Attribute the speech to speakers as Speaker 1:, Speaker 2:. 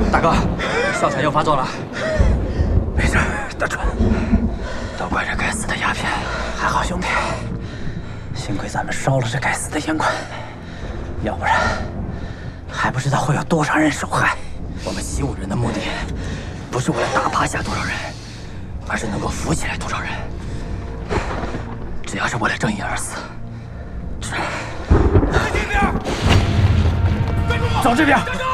Speaker 1: 大哥，小蔡又发作了。
Speaker 2: 没事，大川，都怪这该死的鸦片。还好兄弟，幸亏咱们烧了这该死的烟馆，要不然还不知道会有多少人受害。我们习武人的目的，不是为了打趴下多少人，而是能够扶起来多少人。只要是为了正义而死，这边，走这边。